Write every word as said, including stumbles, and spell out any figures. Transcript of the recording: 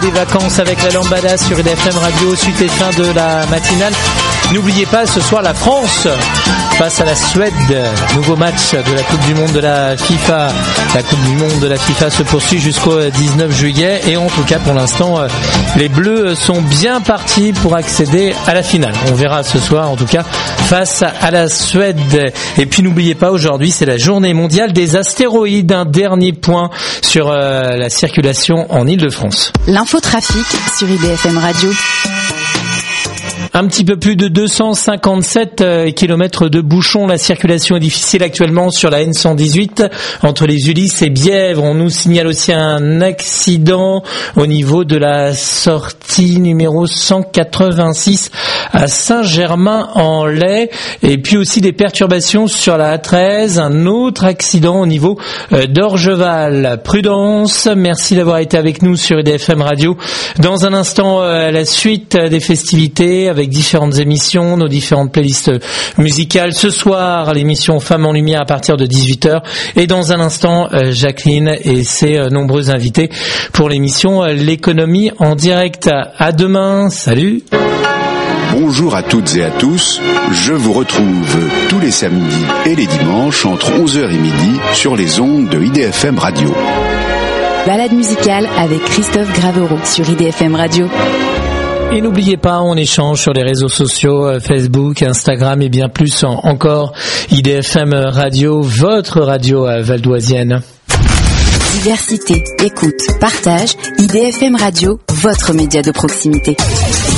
des vacances avec la lambada sur I D F M Radio, suite et fin de la matinale. N'oubliez pas ce soir la France face à la Suède, nouveau match de la Coupe du Monde de la FIFA. La Coupe du Monde de la FIFA se poursuit jusqu'au dix-neuf juillet et en tout cas pour l'instant les Bleus sont bien partis pour accéder à la finale. On verra ce soir en tout cas face à la Suède. Et puis n'oubliez pas, aujourd'hui c'est la journée mondiale des astéroïdes. Un dernier point sur euh, la circulation en Île-de-France. L'infotrafic sur I D F M Radio. Un petit peu plus de deux cent cinquante-sept kilomètres de bouchons. La circulation est difficile actuellement sur la N cent dix-huit entre les Ulysses et Bièvre. On nous signale aussi un accident au niveau de la sortie numéro cent quatre-vingt-six à Saint-Germain-en-Laye. Et puis aussi des perturbations sur la A treize. Un autre accident au niveau d'Orgeval. Prudence. Merci d'avoir été avec nous sur I D F M Radio. Dans un instant, la suite des festivités avec différentes émissions, nos différentes playlists musicales. Ce soir, l'émission Femmes en Lumière à partir de dix-huit heures. Et dans un instant, Jacqueline et ses nombreux invités pour l'émission L'économie en direct. À demain. Salut. Bonjour à toutes et à tous. Je vous retrouve tous les samedis et les dimanches entre onze heures et midi sur les ondes de I D F M Radio. Balade musicale avec Christophe Gravereau sur I D F M Radio. Et n'oubliez pas, on échange sur les réseaux sociaux, Facebook, Instagram et bien plus encore. I D F M Radio, votre radio valdoisienne. Diversité, écoute, partage, I D F M Radio, votre média de proximité.